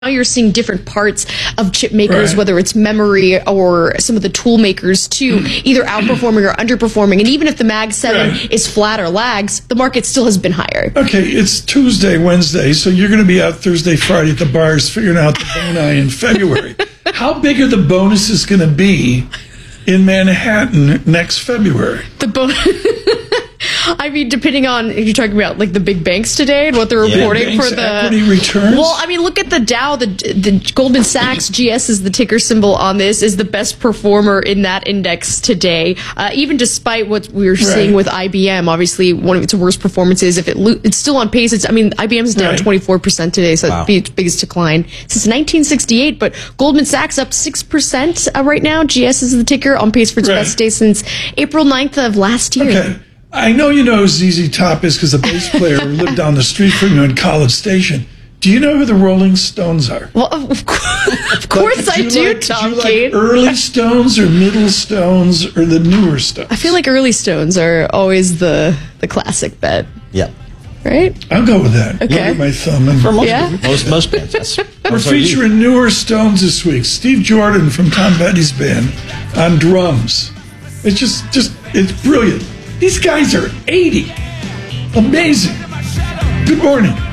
Now you're seeing different parts of chip makers, whether it's memory or some of the tool makers too, either outperforming or underperforming. And even if the Mag 7 is flat or lags, the market still has been higher. Okay, it's Tuesday, Wednesday, so you're going to be out Thursday, Friday at the bars figuring out the boni in February. How big are the bonuses going to be in Manhattan next February? I mean, depending on if you're talking about like the big banks today and what they're reporting for the equity returns. Well, I mean, look at the Dow. The Goldman Sachs GS is the ticker symbol on this, is the best performer in that index today. Even despite what we're seeing with IBM, obviously one of its worst performances. If it's still on pace, IBM is down 24% today, so it'd be its biggest decline since 1968. But Goldman Sachs up 6% right now. GS is the ticker, on pace for its best day since April 9th of last year. Okay. I know you know who ZZ Top is because the bass player who lived down the street from you in College Station. Do you know who the Rolling Stones are? Well, of course I do, Tom Kane. Do you like early Stones or middle Stones or the newer Stones? I feel like early Stones are always the classic bet. Yep. Right? I'll go with that. Okay. Look at my thumb. And For most bands, yes. We're featuring newer Stones this week. Steve Jordan from Tom Petty's band on drums. It's just it's brilliant. These guys are 80. Amazing. Good morning.